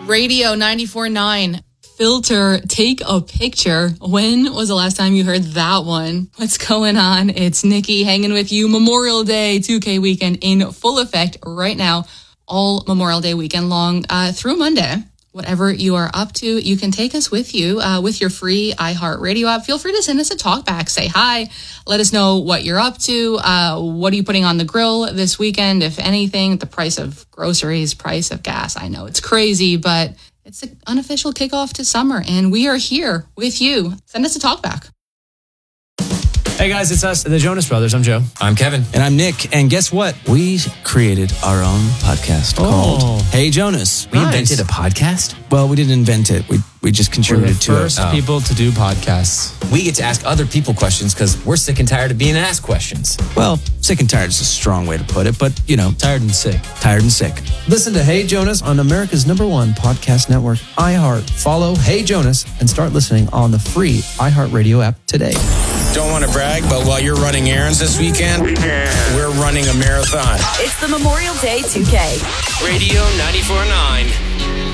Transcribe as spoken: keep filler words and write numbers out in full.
Radio ninety-four point nine. Filter, take a picture. When was the last time you heard that one? What's going on? It's Nikki hanging with you. Memorial Day two K weekend in full effect right now. All Memorial Day weekend long uh, through Monday. Whatever you are up to, you can take us with you uh, with your free iHeartRadio app. Feel free to send us a talk back. Say hi. Let us know what you're up to. Uh, what are you putting on the grill this weekend, if anything? The price of groceries, price of gas. I know it's crazy, but it's an unofficial kickoff to summer, and we are here with you. Send us a talk back. Hey guys, it's us, the Jonas Brothers. I'm Joe. I'm Kevin. And I'm Nick. And guess what? We created our own podcast Oh. called Hey Jonas. We Nice. invented a podcast. Well, we didn't invent it. We we just We're the contributed to first it. Oh. people to do podcasts. We get to ask other people questions because we're sick and tired of being asked questions. Well, sick and tired is a strong way to put it, but, you know, Tired and sick. tired and sick. Listen to Hey Jonas on America's number one podcast network, iHeart. Follow Hey Jonas and start listening on the free iHeartRadio app today. Don't want to brag, but while you're running errands this weekend, we're running a marathon. It's the Memorial Day two K. Radio ninety-four point nine.